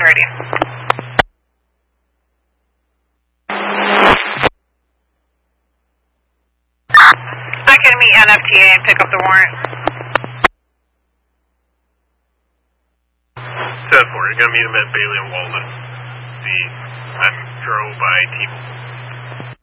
ready. I can meet NFTA and pick up the warrant. 10-4, you're going to meet him at Bailey and Walden. The Metro by T-Mobile.